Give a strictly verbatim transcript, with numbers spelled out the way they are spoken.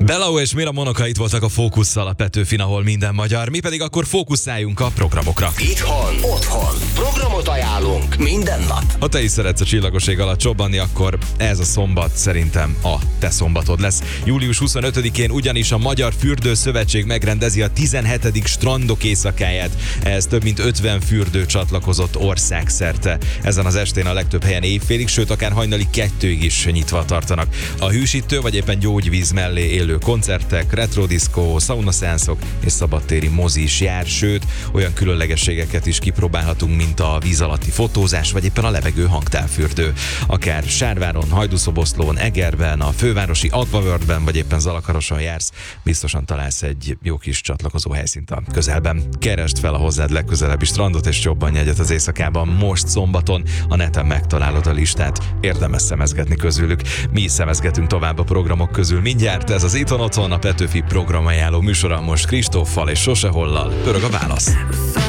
Belau és Mira Monoka itt voltak a Fókusszal a Petőfin, ahol minden magyar. Mi pedig akkor fókuszáljunk a programokra. Itthon, otthon, programot ajánlunk minden nap. Ha te is szeretsz a csillagos ég alatt csobbanni, akkor ez a szombat szerintem a te szombatod lesz. július huszonötödikén ugyanis a Magyar Fürdőszövetség megrendezi a tizenhetedik strandok éjszakáját. Ehhez több mint ötven fürdő csatlakozott országszerte. Ezen az estén a legtöbb helyen éjfélig, sőt akár hajnali kettőig is nyitva tartanak. A hűsítő vagy éppen gyógyvíz mellé élő koncertek, retrodiszkó, szaunaszeánszok és szabadtéri mozi is jár, sőt olyan különlegességeket is kipróbálhatunk, mint a víz alatti fotózás, vagy éppen a levegő hangtávfürdő. Akár Sárváron, Hajdúszoboszlón, Egerben, a fővárosi Aquaworldben, vagy éppen Zalakaroson jársz, biztosan találsz egy jó kis csatlakozó helyszínt a közelben. Keresd fel a hozzád legközelebbi strandot és csobbanj egyet az éjszakában most szombaton. A neten megtalálod a listát, érdemes szemezgetni közülük. Mi szemezgetünk tovább a programok közül mindjárt. Ez az Itthon Otthon, a Petőfi programajánló műsora most Kristóffal és Sosehollal. Pörög a válasz.